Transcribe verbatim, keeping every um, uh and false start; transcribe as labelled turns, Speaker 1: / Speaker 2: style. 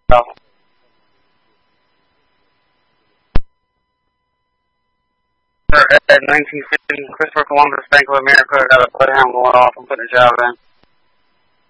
Speaker 1: So, at nineteen fifty, Christopher Columbus, Bank of America, got a bloodhound going off and put the job in.